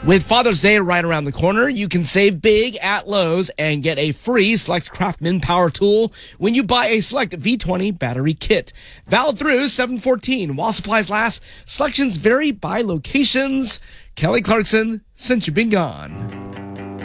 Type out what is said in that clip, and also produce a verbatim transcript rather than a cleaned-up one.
With Father's Day right around the corner, you can save big at Lowe's and get a free Select Craftsman power tool when you buy a Select V twenty battery kit. Valid through seven fourteen. While supplies last, selections vary by locations. Kelly Clarkson, since you've been gone.